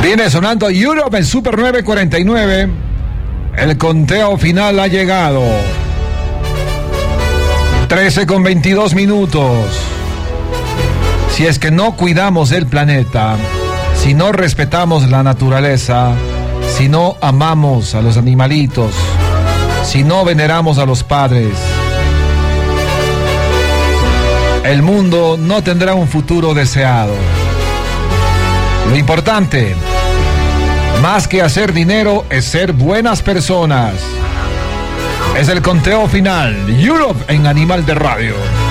Viene sonando Europe en Super 949. El conteo final ha llegado. 13:22. Si es que no cuidamos el planeta, si no respetamos la naturaleza, si no amamos a los animalitos, si no veneramos a los padres, el mundo no tendrá un futuro deseado. Lo importante, más que hacer dinero, es ser buenas personas. Es el conteo final. Europe en Animal de Radio.